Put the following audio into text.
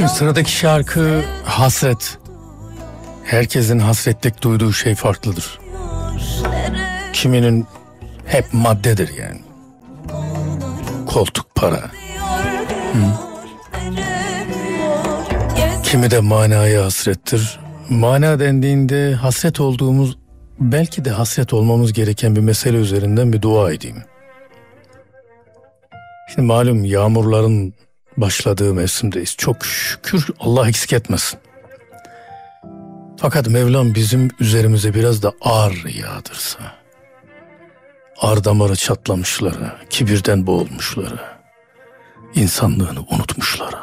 Şimdi sıradaki şarkı hasret. Herkesin hasretlik duyduğu şey farklıdır. Kiminin hep maddedir yani. Koltuk, para. Kimi de manaya hasrettir. Mana dendiğinde hasret olduğumuz, belki de hasret olmamız gereken bir mesele üzerinden bir dua edeyim. Şimdi malum yağmurların başladığı mevsimdeyiz. Çok şükür, Allah eksik etmesin. Fakat Mevlam bizim üzerimize biraz da ar yağdırsa, ar damarı çatlamışlara, kibirden boğulmuşlara, insanlığını unutmuşlara,